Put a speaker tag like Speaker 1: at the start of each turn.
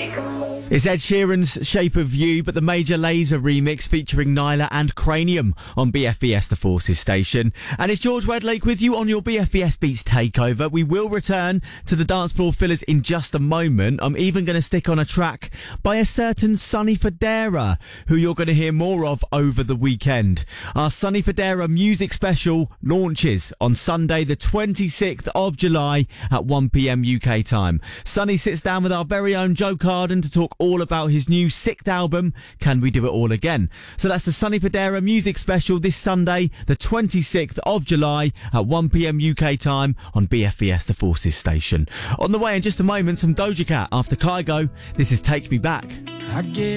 Speaker 1: It's Ed Sheeran's Shape of You, but the Major Lazer remix featuring Nyla and Cranium on BFBS The Forces station. And it's George Wedlake with you on your BFBS Beats Takeover. We will return to the dance floor fillers in just a moment. I'm even going to stick on a track by a certain Sonny Fodera, who you're going to hear more of over the weekend. Our Sonny Fodera music special launches on Sunday the 26th of July at 1pm UK time. Sonny sits down with our very own Joe Carden to talk all about his new 6th album, Can We Do It All Again? So that's the Sonny Fodera music special this Sunday, the 26th of July at 1pm UK time on BFBS The Forces station. On the way in just a moment, some Doja Cat after Kygo. This is Take Me Back.
Speaker 2: I get